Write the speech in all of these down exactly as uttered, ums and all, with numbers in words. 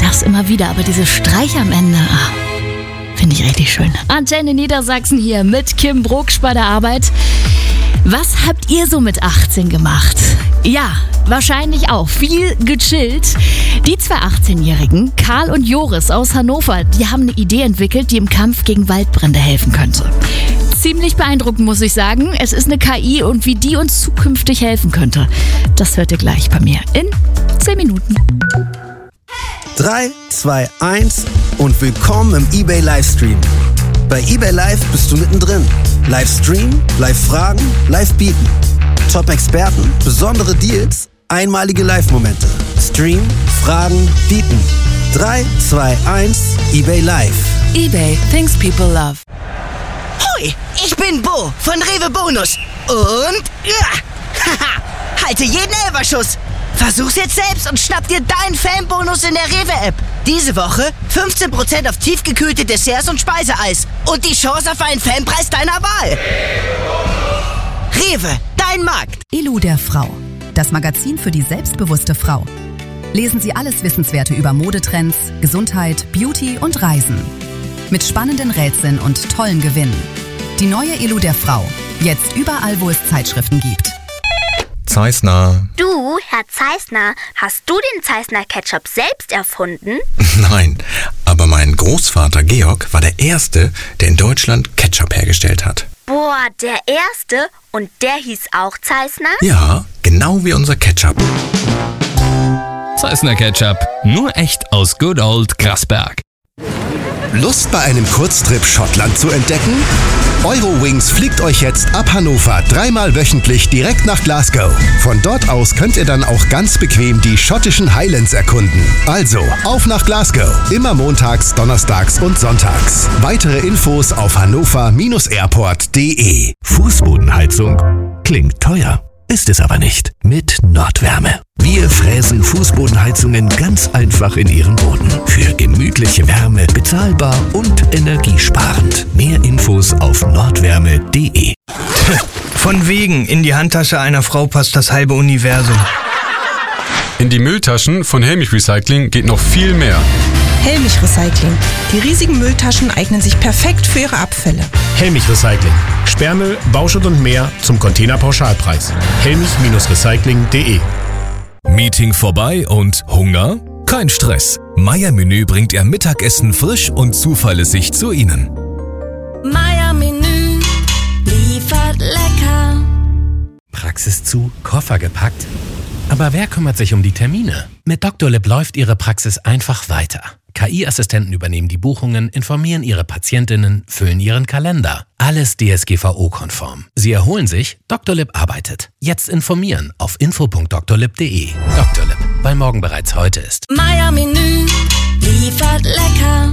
sag's immer wieder, aber diese Streiche am Ende, ah, finde ich richtig schön. Antenne Niedersachsen hier mit Kim Brucksch bei der Arbeit. Was habt ihr so mit achtzehn gemacht? Ja, wahrscheinlich auch viel gechillt. Die zwei achtzehnjährigen, Karl und Joris aus Hannover, die haben eine Idee entwickelt, die im Kampf gegen Waldbrände helfen könnte. Ziemlich beeindruckend, muss ich sagen. Es ist eine K I und wie die uns zukünftig helfen könnte, das hört ihr gleich bei mir in zehn Minuten. drei, zwei, eins und willkommen im eBay Livestream. Bei eBay Live bist du mittendrin. Livestream, Live-Fragen, Live-Bieten. Top-Experten, besondere Deals, einmalige Live-Momente. Stream, Fragen, Bieten. drei, zwei, eins, eBay Live. eBay, things people love. Hoi, ich bin Bo von Rewe Bonus. Und ja, haha, halte jeden Elferschuss. Versuch's jetzt selbst und schnapp dir deinen Fanbonus in der Rewe-App. Diese Woche fünfzehn Prozent auf tiefgekühlte Desserts und Speiseeis. Und die Chance auf einen Fanpreis deiner Wahl. Rewe, dein Markt. Elu der Frau, das Magazin für die selbstbewusste Frau. Lesen Sie alles Wissenswerte über Modetrends, Gesundheit, Beauty und Reisen. Mit spannenden Rätseln und tollen Gewinnen. Die neue Elu der Frau, jetzt überall, wo es Zeitschriften gibt. Zeissner. Du, Herr Zeissner, hast du den Zeissner Ketchup selbst erfunden? Nein, aber mein Großvater Georg war der Erste, der in Deutschland Ketchup hergestellt hat. Boah, der Erste? Und der hieß auch Zeissner? Ja, genau wie unser Ketchup. Zeissner Ketchup, nur echt aus Good Old Grasberg. Lust bei einem Kurztrip Schottland zu entdecken? Eurowings fliegt euch jetzt ab Hannover dreimal wöchentlich direkt nach Glasgow. Von dort aus könnt ihr dann auch ganz bequem die schottischen Highlands erkunden. Also, auf nach Glasgow. Immer montags, donnerstags und sonntags. Weitere Infos auf hannover airport punkt de. Fußbodenheizung klingt teuer, ist es aber nicht. Mit Nordwärme. Wir fräsen Fußbodenheizungen ganz einfach in ihren Boden. Für gemütliche Wärme, bezahlbar und energiesparend. Mehr Infos auf nordwärme punkt de. Von wegen, in die Handtasche einer Frau passt das halbe Universum. In die Mülltaschen von Helmich Recycling geht noch viel mehr. Helmich Recycling. Die riesigen Mülltaschen eignen sich perfekt für Ihre Abfälle. Helmich Recycling. Sperrmüll, Bauschutt und mehr zum Containerpauschalpreis. helmich recycling punkt de. Meeting vorbei und Hunger? Kein Stress. Meier Menü bringt Ihr Mittagessen frisch und zuverlässig zu Ihnen. Meier Menü liefert lecker. Praxis zu, Koffer gepackt. Aber wer kümmert sich um die Termine? Mit Doctolib läuft Ihre Praxis einfach weiter. K I-Assistenten übernehmen die Buchungen, informieren Ihre Patientinnen, füllen Ihren Kalender. Alles D S G V O-konform. Sie erholen sich, Doctolib arbeitet. Jetzt informieren auf info punkt doctolib punkt de. Doctolib, weil morgen bereits heute ist. Meier Menü liefert lecker.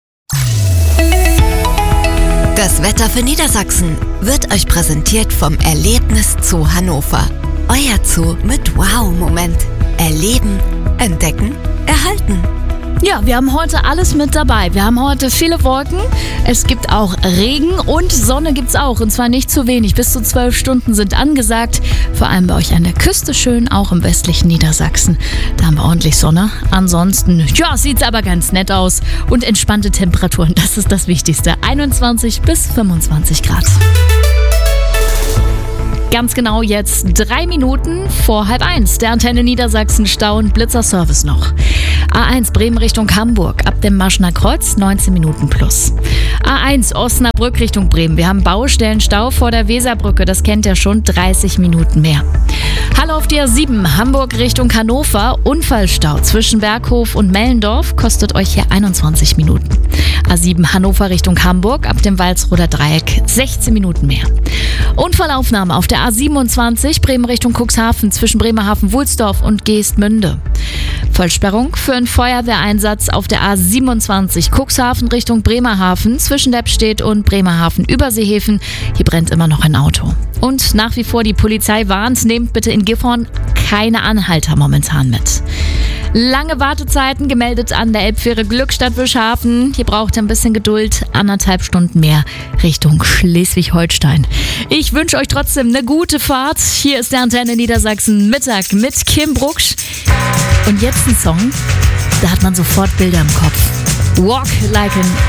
Das Wetter für Niedersachsen wird euch präsentiert vom Erlebnis Zoo Hannover. Euer Zoo mit Wow-Moment. Erleben, entdecken, erhalten. Ja, wir haben heute alles mit dabei. Wir haben heute viele Wolken, es gibt auch Regen und Sonne gibt's auch. Und zwar nicht zu wenig, bis zu zwölf Stunden sind angesagt. Vor allem bei euch an der Küste schön, auch im westlichen Niedersachsen. Da haben wir ordentlich Sonne. Ansonsten, ja, sieht's aber ganz nett aus. Und entspannte Temperaturen, das ist das Wichtigste. einundzwanzig bis fünfundzwanzig Grad. Ganz genau jetzt drei Minuten vor halb eins. Der Antenne Niedersachsen Stau- und Blitzerservice noch. A eins Bremen Richtung Hamburg ab dem Maschner Kreuz neunzehn Minuten plus. A eins Osnabrück Richtung Bremen. Wir haben Baustellenstau vor der Weserbrücke. Das kennt ihr schon, dreißig Minuten mehr. Halle auf der A sieben Hamburg Richtung Hannover. Unfallstau zwischen Berghof und Mellendorf kostet euch hier einundzwanzig Minuten. A sieben Hannover Richtung Hamburg ab dem Walsroder Dreieck sechzehn Minuten mehr. Unfallaufnahme auf der A siebenundzwanzig Bremen Richtung Cuxhaven zwischen Bremerhaven-Wulsdorf und Geestmünde. Vollsperrung für einen Feuerwehreinsatz auf der A siebenundzwanzig Cuxhaven Richtung Bremerhaven zwischen Leppstedt und Bremerhaven-Überseehäfen. Hier brennt immer noch ein Auto. Und nach wie vor die Polizei warnt, nehmt bitte in Gifhorn keine Anhalter momentan mit. Lange Wartezeiten gemeldet an der Elbfähre Glückstadt-Wischhafen. Hier braucht ihr ein bisschen Geduld, anderthalb Stunden mehr Richtung Schleswig-Holstein. Ich wünsche euch trotzdem eine gute Fahrt. Hier ist der Antenne Niedersachsen Mittag mit Kim Brucksch. Und jetzt ein Song, da hat man sofort Bilder im Kopf. Walk Like an